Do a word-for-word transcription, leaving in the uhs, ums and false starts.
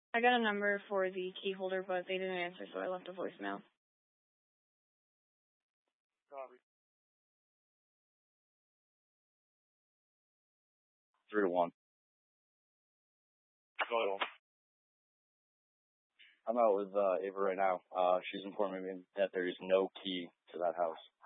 I got a number for the key holder, but they didn't answer, so I left a voicemail. Copy. Three to one. Go ahead. I'm out with uh, Ava right now. Uh, she's informing me that there is no key to that house.